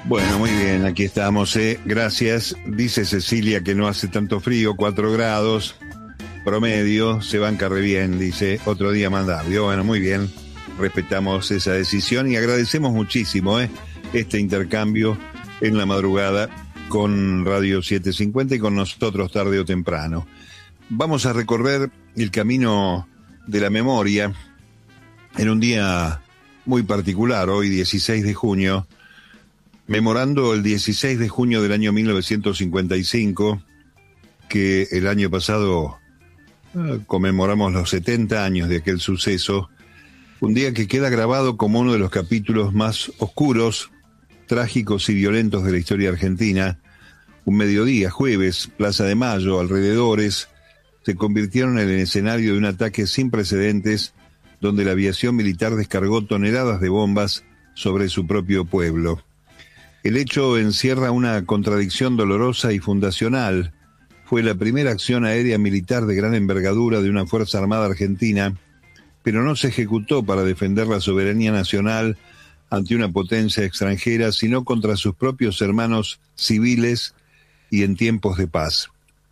Bueno, muy bien, aquí estamos, gracias. Dice Cecilia que no hace tanto frío, 4 grados, promedio, se banca re bien, dice, otro día mandable. Bueno, muy bien, respetamos esa decisión y agradecemos muchísimo este intercambio en la madrugada con Radio 750 y con nosotros tarde o temprano. Vamos a recorrer el camino de la memoria en un día muy particular, hoy 16 de junio, memorando el 16 de junio del año 1955, que el año pasado conmemoramos los 70 años de aquel suceso, un día que queda grabado como uno de los capítulos más oscuros, trágicos y violentos de la historia argentina. Un mediodía, jueves, Plaza de Mayo, alrededores, se convirtieron en el escenario de un ataque sin precedentes, donde la aviación militar descargó toneladas de bombas sobre su propio pueblo. El hecho encierra una contradicción dolorosa y fundacional. Fue la primera acción aérea militar de gran envergadura de una Fuerza Armada argentina, pero no se ejecutó para defender la soberanía nacional ante una potencia extranjera, sino contra sus propios hermanos civiles y en tiempos de paz.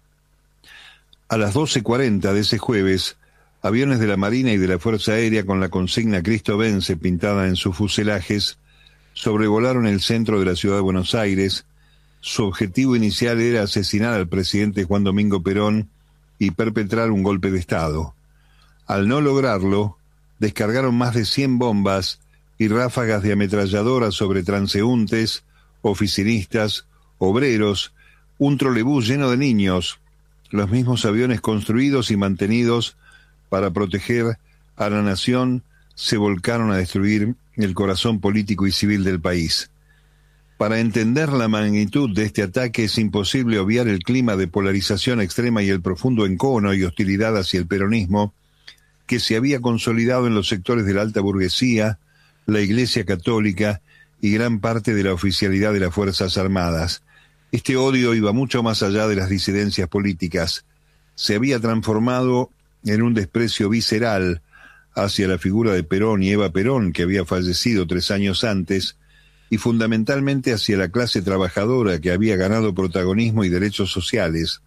A las 12:40 de ese jueves, aviones de la Marina y de la Fuerza Aérea con la consigna Cristo vence pintada en sus fuselajes sobrevolaron el centro de la ciudad de Buenos Aires. Su objetivo inicial era asesinar al presidente Juan Domingo Perón y perpetrar un golpe de Estado. Al no lograrlo, descargaron más de 100 bombas y ráfagas de ametralladoras sobre transeúntes, oficinistas, obreros, un trolebús lleno de niños, los mismos aviones construidos y mantenidos para proteger a la nación, se volcaron a destruir el corazón político y civil del país. Para entender la magnitud de este ataque es imposible obviar el clima de polarización extrema y el profundo encono y hostilidad hacia el peronismo que se había consolidado en los sectores de la alta burguesía, la Iglesia Católica y gran parte de la oficialidad de las Fuerzas Armadas. Este odio iba mucho más allá de las disidencias políticas. Se había transformado en un desprecio visceral hacia la figura de Perón y Eva Perón, que había fallecido 3 años antes, y fundamentalmente hacia la clase trabajadora que había ganado protagonismo y derechos sociales.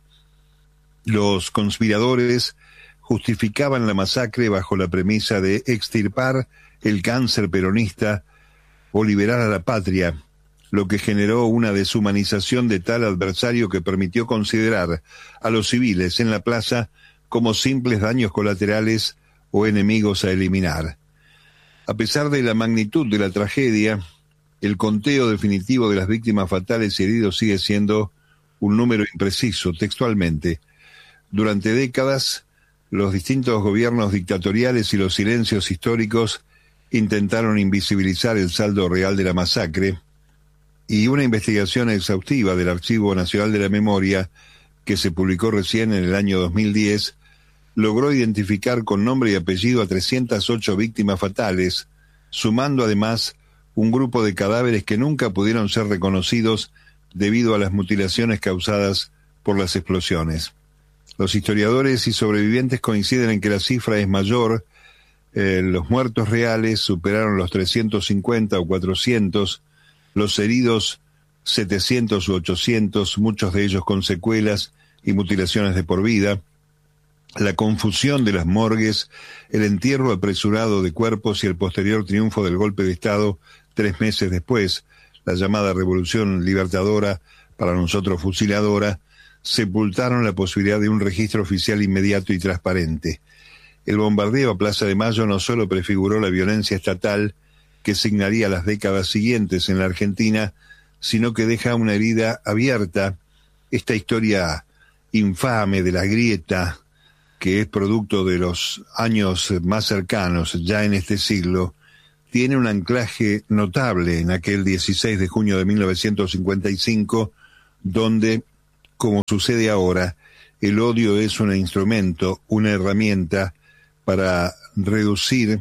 Los conspiradores justificaban la masacre bajo la premisa de extirpar el cáncer peronista o liberar a la patria, lo que generó una deshumanización de tal adversario que permitió considerar a los civiles en la plaza como simples daños colaterales o enemigos a eliminar. A pesar de la magnitud de la tragedia, el conteo definitivo de las víctimas fatales y heridos sigue siendo un número impreciso. Textualmente, durante décadas, los distintos gobiernos dictatoriales y los silencios históricos intentaron invisibilizar el saldo real de la masacre, y una investigación exhaustiva del Archivo Nacional de la Memoria, que se publicó recién en el año 2010, logró identificar con nombre y apellido a 308 víctimas fatales, sumando además un grupo de cadáveres que nunca pudieron ser reconocidos debido a las mutilaciones causadas por las explosiones. Los historiadores y sobrevivientes coinciden en que la cifra es mayor. Los muertos reales superaron los 350 o 400, los heridos 700 u 800, muchos de ellos con secuelas y mutilaciones de por vida. La confusión de las morgues, el entierro apresurado de cuerpos y el posterior triunfo del golpe de Estado 3 meses después, la llamada Revolución Libertadora, para nosotros fusiladora, sepultaron la posibilidad de un registro oficial inmediato y transparente. El bombardeo a Plaza de Mayo no solo prefiguró la violencia estatal que signaría las décadas siguientes en la Argentina, sino que deja una herida abierta. Esta historia infame de la grieta, que es producto de los años más cercanos, ya en este siglo, tiene un anclaje notable en aquel 16 de junio de 1955, donde, como sucede ahora, el odio es un instrumento, una herramienta para reducir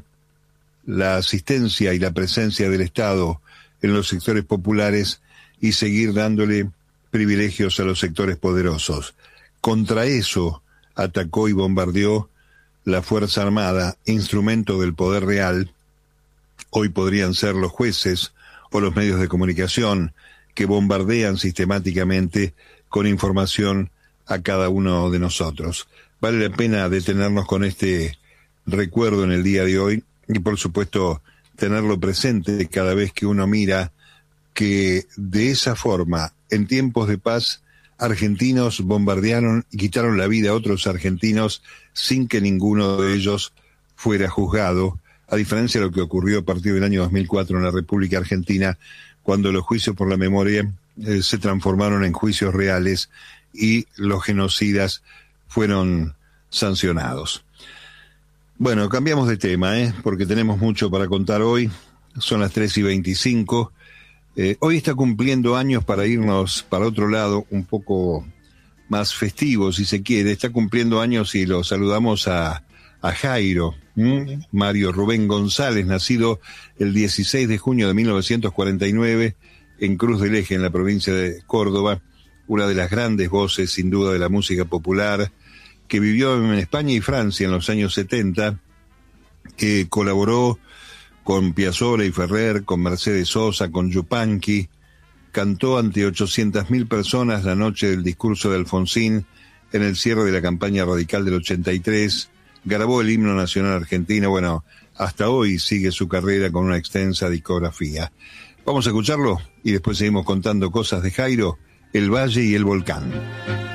la asistencia y la presencia del Estado en los sectores populares y seguir dándole privilegios a los sectores poderosos. Contra eso atacó y bombardeó la Fuerza Armada, instrumento del poder real. Hoy podrían ser los jueces o los medios de comunicación que bombardean sistemáticamente con información a cada uno de nosotros. Vale la pena detenernos con este recuerdo en el día de hoy y, por supuesto, tenerlo presente cada vez que uno mira que de esa forma, en tiempos de paz, argentinos bombardearon y quitaron la vida a otros argentinos sin que ninguno de ellos fuera juzgado, a diferencia de lo que ocurrió a partir del año 2004 en la República Argentina, cuando los juicios por la memoria se transformaron en juicios reales y los genocidas fueron sancionados. Bueno, cambiamos de tema, porque tenemos mucho para contar hoy. Son las 3:25. Hoy está cumpliendo años, para irnos para otro lado, un poco más festivo, si se quiere. Está cumpliendo años y lo saludamos a Jairo, Mario Rubén González, nacido el 16 de junio de 1949 en Cruz del Eje, en la provincia de Córdoba, una de las grandes voces, sin duda, de la música popular, que vivió en España y Francia en los años 70, que colaboró con Piazzolla y Ferrer, con Mercedes Sosa, con Yupanqui, cantó ante 800.000 personas la noche del discurso de Alfonsín en el cierre de la campaña radical del 83, grabó el himno nacional argentino. Bueno, hasta hoy sigue su carrera con una extensa discografía. Vamos a escucharlo y después seguimos contando cosas de Jairo, el Valle y el Volcán.